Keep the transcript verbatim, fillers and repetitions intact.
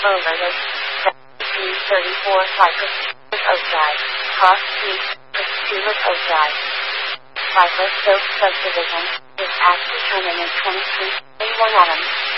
alerted. P thirty-four cyclic oxide. Cross P Stewart oxide. Cyclic soap subdivision. This act determined in twenty-three. one atoms.